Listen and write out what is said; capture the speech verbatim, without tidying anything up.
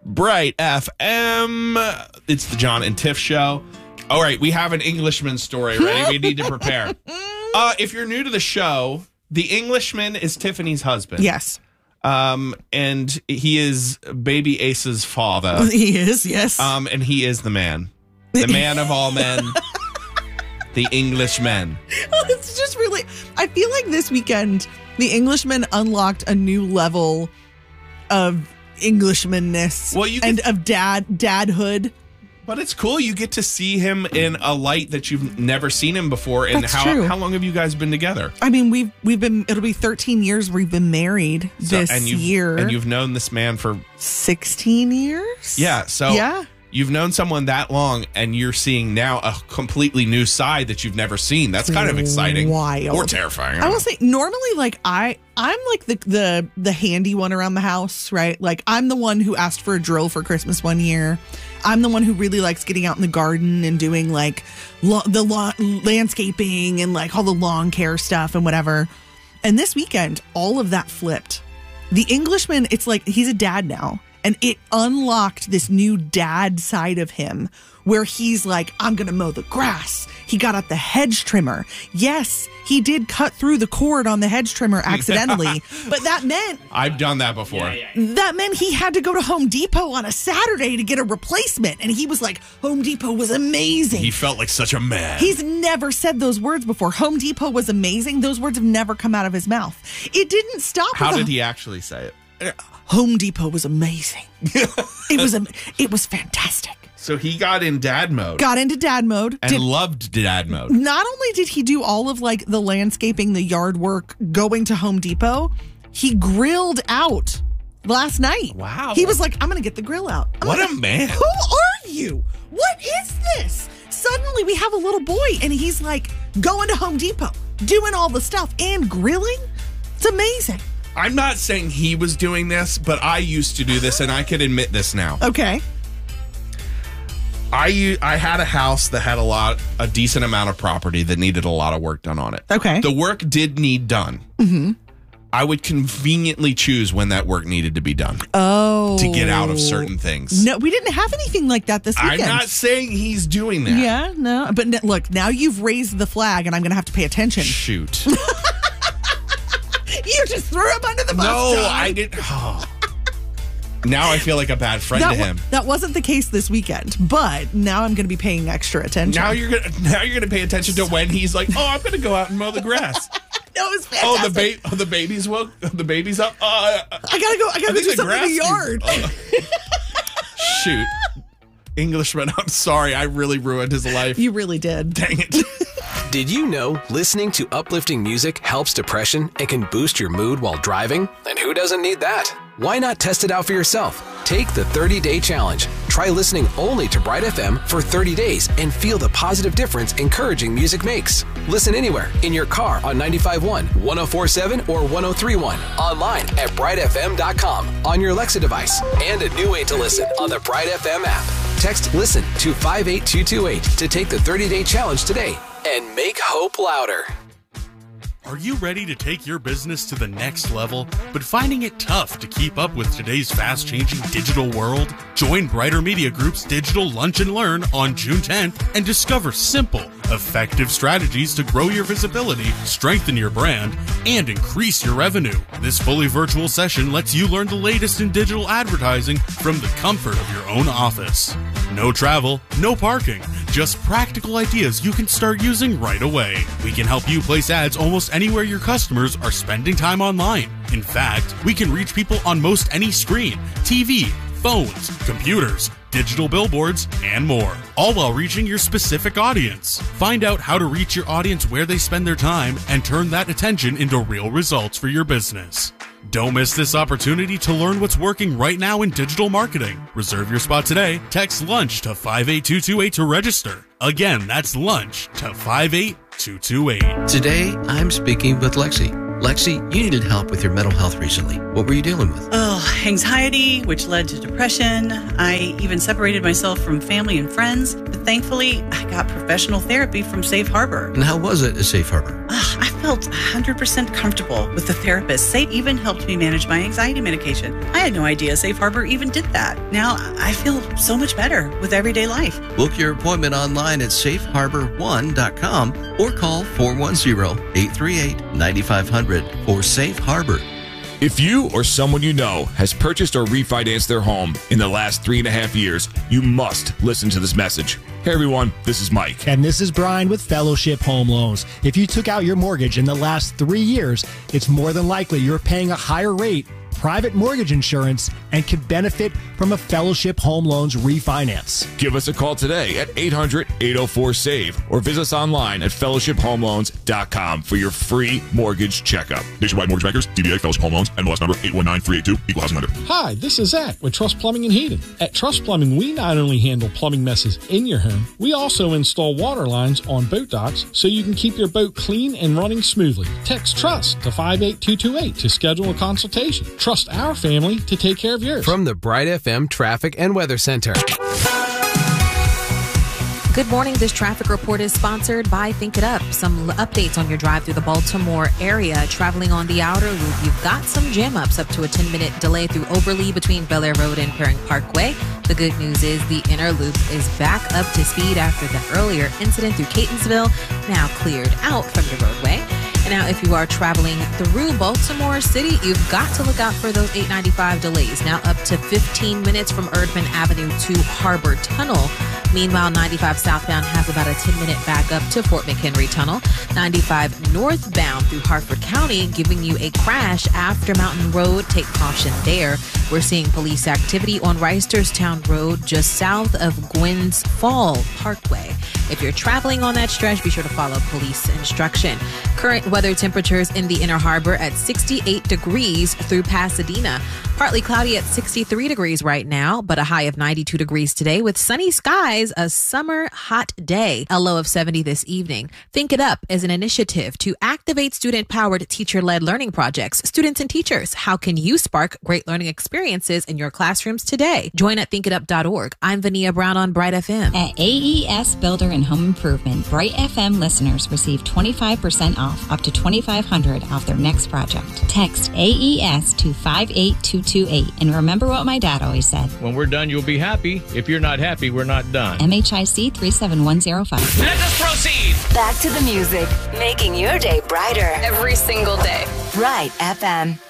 Bright F M. It's the John and Tiff Show. All right, we have an Englishman story ready. We need to prepare. Uh, if you're new to the show, the Englishman is Tiffany's husband. Yes. Um, and he is baby Ace's father. He is, yes. Um, and he is the man. The man of all men. The Englishman. It's just really, I feel like this weekend, the Englishman unlocked a new level of Englishmanness well, you and get, of dad dadhood. But it's cool. You get to see him in a light that you've never seen him before. And That's how true. how long have you guys been together? I mean, we've we've been. It'll be thirteen years. We've been married So- this and you've, year, and you've known this man for sixteen years. yeah. So yeah. You've known someone that long, and you're seeing now a completely new side that you've never seen. That's kind of exciting, Wild. or terrifying. I will say, normally, like I, I'm like the the the handy one around the house, right? Like I'm the one who asked for a drill for Christmas one year. I'm the one who really likes getting out in the garden and doing like lo- the lo- landscaping and like all the lawn care stuff and whatever. And this weekend, all of that flipped. The Englishman, it's like he's a dad now. And it unlocked this new dad side of him where he's like, I'm going to mow the grass. He got out the hedge trimmer. Yes, he did cut through the cord on the hedge trimmer accidentally. But that meant... I've done that before. Yeah, yeah, yeah. That meant he had to go to Home Depot on a Saturday to get a replacement. And he was like, Home Depot was amazing. He felt like such a man. He's never said those words before. Home Depot was amazing. Those words have never come out of his mouth. It didn't stop. How with did a- he actually say it? Home Depot was amazing. It was it was fantastic. So he got in dad mode. Got into dad mode. And did, loved dad mode. Not only did he do all of like the landscaping, the yard work, going to Home Depot, he grilled out last night. Wow. He was like, I'm going to get the grill out. I'm what gonna, a man. Who are you? What is this? Suddenly we have a little boy and he's like going to Home Depot, doing all the stuff and grilling. It's amazing. I'm not saying he was doing this, but I used to do this, and I can admit this now. Okay. I u- I had a house that had a lot, a decent amount of property that needed a lot of work done on it. Okay. The work did need done. Mm-hmm. I would conveniently choose when that work needed to be done. Oh. To get out of certain things. No, we didn't have anything like that this weekend. I'm not saying he's doing that. Yeah, no. But n- look, now you've raised the flag, and I'm going to have to pay attention. Shoot. You just threw him under the bus. No, John. I didn't. Oh. Now I feel like a bad friend that to him. W- that wasn't the case this weekend, but now I'm going to be paying extra attention. Now you're gonna now you're gonna pay attention to when he's like, oh, I'm gonna go out and mow the grass. No, it was Oh, fantastic. the ba- oh, the baby's woke. The baby's up. Uh, I gotta go. I gotta I go think do the something in the grass yard. needs- uh, shoot, Englishman. I'm sorry. I really ruined his life. You really did. Dang it. Did you know listening to uplifting music helps depression and can boost your mood while driving? And who doesn't need that? Why not test it out for yourself? Take the thirty-day challenge. Try listening only to Bright F M for thirty days and feel the positive difference encouraging music makes. Listen anywhere, in your car on ninety-five point one, one oh four point seven, or one oh three point one. Online at bright f m dot com, on your Alexa device, and a new way to listen on the Bright F M app. Text LISTEN to five eight two two eight to take the thirty-day challenge today and make hope louder. Are you ready to take your business to the next level, but finding it tough to keep up with today's fast-changing digital world? Join Brighter Media Group's Digital Lunch and Learn on June tenth and discover simple, effective strategies to grow your visibility, strengthen your brand, and increase your revenue. This fully virtual session lets you learn the latest in digital advertising from the comfort of your own office. No travel, no parking, just practical ideas you can start using right away. We can help you place ads almost anywhere your customers are spending time online. In fact, we can reach people on most any screen, T V, phones, computers, digital billboards, and more, all while reaching your specific audience. Find out how to reach your audience where they spend their time and turn that attention into real results for your business. Don't miss this opportunity to learn what's working right now in digital marketing. Reserve your spot today. Text LUNCH to five eight two two eight to register. Again, that's LUNCH to five eight two two eight. Today, I'm speaking with Lexi. Lexi, you needed help with your mental health recently. What were you dealing with? Oh, anxiety, which led to depression. I even separated myself from family and friends. But thankfully, I got professional therapy from Safe Harbor. And how was it at Safe Harbor? Ugh, I felt one hundred percent comfortable with the therapist. Safe even helped me manage my anxiety medication. I had no idea Safe Harbor even did that. Now I feel so much better with everyday life. Book your appointment online at safe harbor one dot com or call four one zero, eight three eight, nine five zero zero for Safe Harbor. If you or someone you know has purchased or refinanced their home in the last three and a half years, you must listen to this message. Hey everyone, this is Mike. And this is Brian with Fellowship Home Loans. If you took out your mortgage in the last three years, it's more than likely you're paying a higher rate, private mortgage insurance, and could benefit from a Fellowship Home Loans refinance. Give us a call today at eight hundred, eight oh four, SAVE or visit us online at fellowship home loans dot com for your free mortgage checkup. Nationwide Mortgage Bankers, D B A Fellowship Home Loans, N M L S number eight one nine three eight two, Equal Housing Lender. Hi, this is Zach with Trust Plumbing and Heating. At Trust Plumbing, we not only handle plumbing messes in your home, we also install water lines on boat docks so you can keep your boat clean and running smoothly. Text TRUST to five eight two two eight to schedule a consultation. Trust our family to take care of yours. From the Bright F M Traffic and Weather Center. Good morning. This traffic report is sponsored by Think It Up. Some updates on your drive through the Baltimore area. Traveling on the outer loop, you've got some jam ups up to a ten minute delay through Overly between Bel Air Road and Perring Parkway. The good news is the inner loop is back up to speed after the earlier incident through Catonsville, now cleared out from the roadway. And now if you are traveling through Baltimore City, you've got to look out for those eight ninety-five delays. Now up to fifteen minutes from Erdman Avenue to Harbor Tunnel. Meanwhile, ninety-five southbound has about a ten minute backup to Fort McHenry Tunnel. ninety-five northbound through Harford County, giving you a crash after Mountain Road. Take caution there. We're seeing police activity on Reisterstown Road just south of Gwynns Fall Parkway. If you're traveling on that stretch, be sure to follow police instruction. Current weather temperatures in the Inner Harbor at sixty-eight degrees through Pasadena. Partly cloudy at sixty-three degrees right now, but a high of ninety-two degrees today with sunny skies, a summer hot day. A low of seventy this evening. Think It Up is an initiative to activate student-powered teacher-led learning projects. Students and teachers, how can you spark great learning experiences in your classrooms today? Join at think it up dot org. I'm Vania Brown on Bright F M. At A E S Builder and Home Improvement, Bright F M listeners receive twenty-five percent off, up to twenty-five hundred dollars off their next project. Text A E S to five eight two two eight. And remember what my dad always said. When we're done, you'll be happy. If you're not happy, we're not done. M H I C three seven one zero five. Let us proceed. Back to the music, making your day brighter every single day. Bright F M.